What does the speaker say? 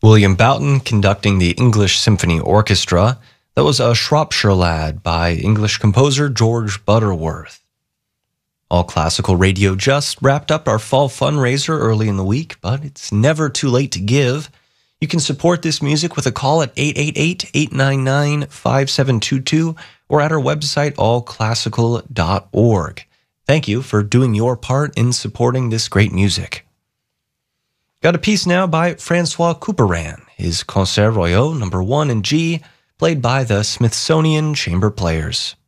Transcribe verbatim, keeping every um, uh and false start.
William Boughton conducting the English Symphony Orchestra. That was A Shropshire Lad by English composer George Butterworth. All Classical Radio just wrapped up our fall fundraiser early in the week, but it's never too late to give. You can support this music with a call at eight eight eight, eight nine nine, five seven two two or at our website all classical dot org. Thank you for doing your part in supporting this great music. Got a piece now by Francois Couperin, his Concert Royal number one in G, played by the Smithsonian Chamber Players.